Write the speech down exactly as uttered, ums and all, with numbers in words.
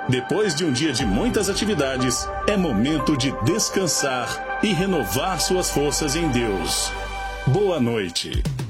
Depois de um dia de muitas atividades, é momento de descansar e renovar suas forças em Deus. Boa noite.